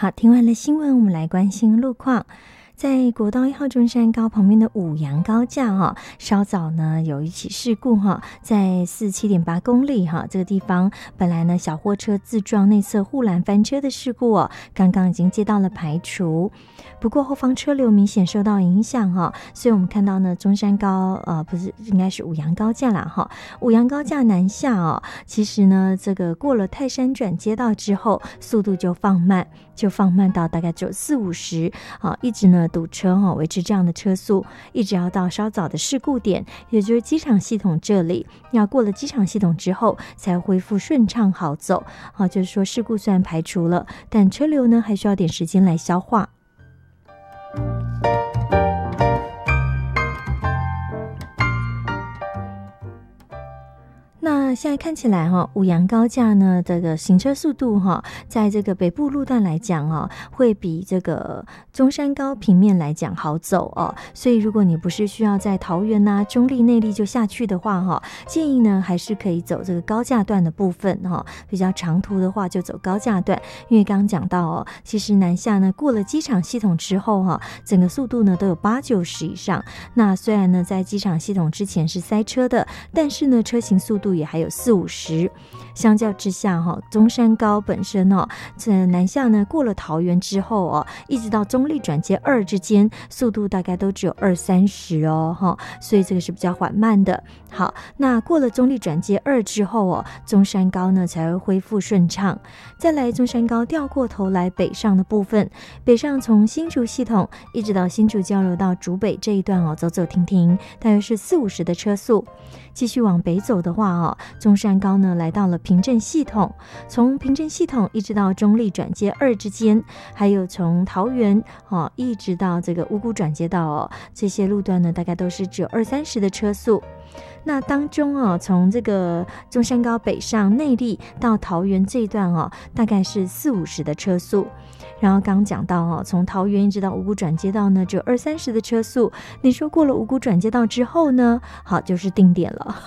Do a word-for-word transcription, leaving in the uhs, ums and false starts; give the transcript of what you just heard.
好，听完了新闻，我们来关心路况。在国道一号中山高旁边的五杨高架哈，稍早呢有一起事故哈，在四七点八公里哈这个地方，本来呢小货车自撞内侧护栏翻车的事故哦，刚刚已经接到了排除，不过后方车流明显受到影响哈，所以我们看到呢中山高呃不是应该是五杨高架啦哈，五杨高架南下哦，其实呢这个过了泰山转接道之后，速度就放慢，就放慢到大概只有四五十啊，一直呢。堵车哈，维持这样的车速，一直要到稍早的事故点，也就是机场系统这里，要过了机场系统之后，才恢复顺畅好走。好，就是说事故虽然排除了，但车流呢还需要点时间来消化。那现在看起来哈，五杨高架呢，这个行车速度哈，在这个北部路段来讲哦，会比这个中山高平面来讲好走哦。所以如果你不是需要在桃园呐、中坜、内坜就下去的话哈，建议呢还是可以走这个高架段的部分哈。比较长途的话就走高架段，因为刚刚讲到哦，其实南下呢过了机场系统之后哈，整个速度呢都有八九十以上。那虽然呢在机场系统之前是塞车的，但是呢车行速度也还有四五十，相较之下哈，中山高本身哦，这南下呢过了桃园之后哦，一直到中坜转接二之间，速度大概都只有二三十哦哈，所以这个是比较缓慢的。好，那过了中坜转接二之后哦，中山高呢才会恢复顺畅。再来中山高掉过头来北上的部分，北上从新竹系统一直到新竹交流道竹北这一段哦，走走停停，大约是四五十的车速。继续往北走的话哦，中山高呢来到了平镇系统，从平镇系统一直到中坜转接二之间，还有从桃园哦一直到这个五股转接道哦，这些路段呢大概都是只有二三十的车速。那当中哦，从这个中山高北上内坜到桃园这一段哦，大概是四五十的车速。然后刚讲到哦，从桃园一直到五股转接道呢，只有二三十的车速。你说过了五股转接道之后呢，好就是定点了。